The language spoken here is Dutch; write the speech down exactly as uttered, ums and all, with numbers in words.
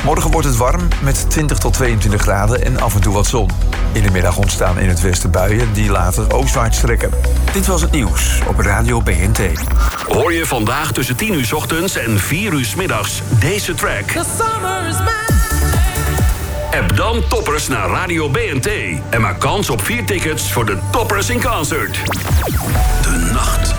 Morgen wordt het warm met twintig tot tweeëntwintig graden en af en toe wat zon. In de middag ontstaan in het westen buien die later oostwaarts trekken. Dit was het nieuws op Radio B N T. Hoor je vandaag tussen tien uur 's ochtends en vier uur 's middags deze track? The summer is mine. App dan Toppers naar Radio B N T en maak kans op vier tickets voor de Toppers in Concert. De nacht